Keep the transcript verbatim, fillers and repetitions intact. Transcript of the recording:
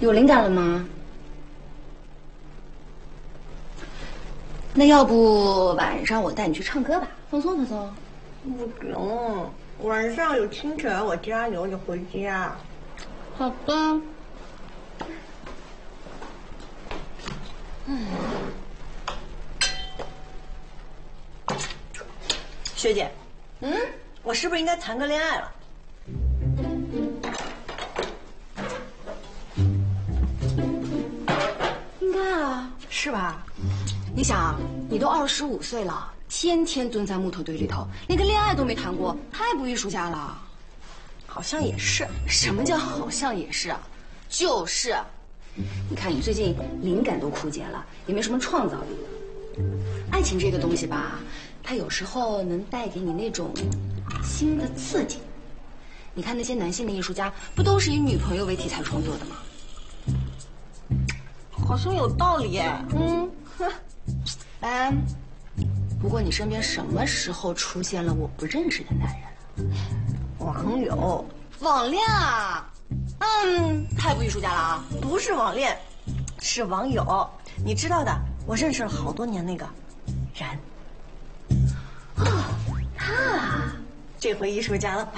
有灵感了吗？那要不晚上我带你去唱歌吧，放松放松。 不行，晚上有清晨我加油就回家。 好的。 嗯。学姐，嗯，我是不是应该谈个恋爱了？ 应该啊， 是吧？ 你想啊，你都二十五岁了，天天蹲在木头堆里头，连个恋爱都没谈过，太不艺术家了。 好像也是。 什么叫好像也是啊？就是。你看你最近灵感都枯竭了，也没什么创造力了。爱情这个东西吧，它有时候能带给你那种新的刺激。你看那些男性的艺术家，不都是以女朋友为题材创作的吗？ 好像有道理哎。 嗯，哼，哎，不过你身边什么时候出现了我不认识的男人了？ 网友， 网恋啊？嗯，太不艺术家了啊！ 不是网恋，是网友。你知道的，我认识了好多年那个然。 哦，他啊， 这回艺术家了吧？